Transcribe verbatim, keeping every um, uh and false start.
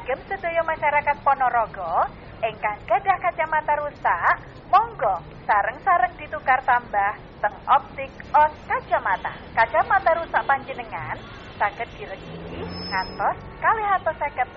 Kagem sedaya masyarakat Ponorogo ingkang gadah kacamata rusak, monggo sareng-sareng ditukar tambah teng optik os kacamata. Kacamata rusak panjenengan saged diregi ngantos kalih atus seket